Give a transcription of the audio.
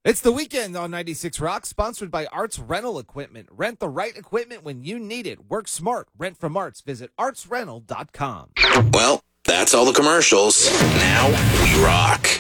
It's the weekend on 96 Rock, sponsored by Arts Rental Equipment. Rent the right equipment when you need it. Work smart. Rent from Arts. Visit artsrental.com. Well, that's all the commercials. Now we rock.